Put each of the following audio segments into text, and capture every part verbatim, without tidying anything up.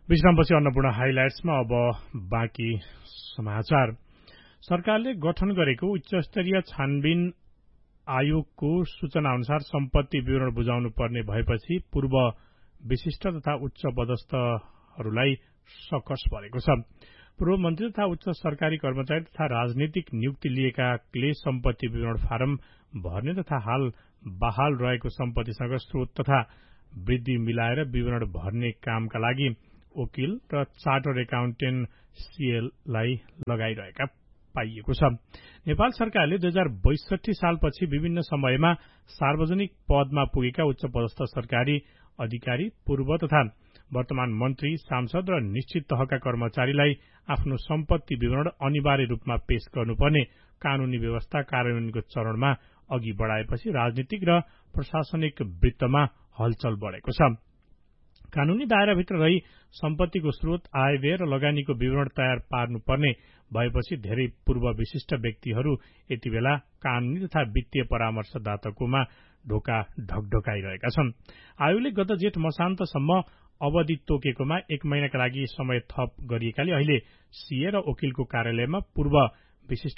विश्रामपछि अन्नपूर्ण हाइलाइट्समा अब बाँकी समाचार। सरकारले गठन गरेको उच्चस्तरीय छानबिन आयोगको सूचना अनुसार सम्पत्ति विवरण बुझाउनु पर्ने भएपछि पूर्व विशिष्ट तथा उच्च पदस्थहरूलाई सकस परेको छ। पूर्व मन्त्री तथा उच्च सरकारी कर्मचारी तथा राजनीतिक नियुक्ति लिएकाले सम्पत्ति विवरण फारम भर्ने तथा हाल बहाल रहेको सम्पत्तिसँग स्रोत तथा वृद्धि मिलाएर विवरण भर्ने कामका लागि वकिल र चार्टर्ड एकाउन्टेन्ट सीएललाई लगाइरहेका पाइएको छ। नेपाल सरकारले दुई हजार बैसठी सालपछि विभिन्न समयमा सार्वजनिक पदमा पुगेका उच्च पदस्थ सरकारी अधिकारी, पूर्व तथा वर्तमान मन्त्री, सांसद र निश्चित तहका कर्मचारीलाई आफ्नो सम्पत्ति विवरण अनिवार्य रूपमा पेश गर्नुपर्ने कानूनी व्यवस्था कार्यान्वयनको चरणमा अघि बढ़ाएपछि राजनीतिक र प्रशासनिक वृत्तमा हलचल बढ़ेको छ। कानूनी दायराभित्र रही सम्पत्तिको स्रोत, आय व्यय र लगानीको विवरण तयार पार्नुपर्ने भएपछि धेरै पूर्व विशिष्ट व्यक्तिहरू यति बेला कानूनी तथा वित्तीय परामर्शदाताकोमा ढोका ढकढकाइरहेका छन्। आयोगले गत जेठ मसान्तसम्म अवधि तोकेकोमा एक महिनाका लागि समय थप गरिएकाले अहिले सीए र वकिलको कार्यालयमा पूर्व विशिष्ट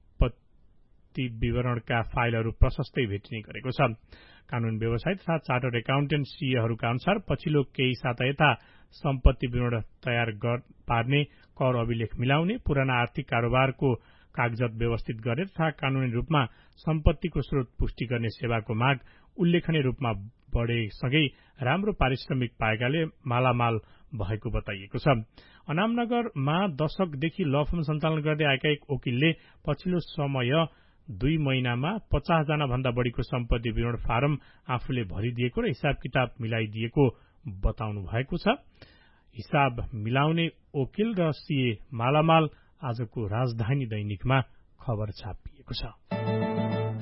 सम्पत्ति विवरणका फाइलहरू प्रशस्तै भेटिने गरेको छ। कानून व्यवसायी तथा चार्टर्ड एकाउन्टेन्ट सीएहरूका अनुसार पछिल्लो केही साता यता सम्पत्ति विवरण तयार पार्ने, कर अभिलेख मिलाउने, पुराना आर्थिक कारोबारको कागजात व्यवस्थित गर्ने तथा कानूनी रूपमा सम्पत्तिको स्रोत पुष्टि गर्ने सेवाको माग उल्लेखनीय रूपमा बढ़ेसँगै राम्रो पारिश्रमिक पाएकाले मालामाल भएको बताइएको छ। अनामनगरमा दशकदेखि ल फर्म सञ्चालन गर्दै आएका एक वकिलले पछिल्लो समय दुई महिनामा पचास जना भन्दा बढ़ीको सम्पत्ति विवरण फारम आफूले भरिदिएको र हिसाब किताब मिलाइदिएको बताउनु भएको छ। हिसाब मिलाउने वकिल र सीए मालामाल आजको राजधानी दैनिकमा खबर छापिएको छ।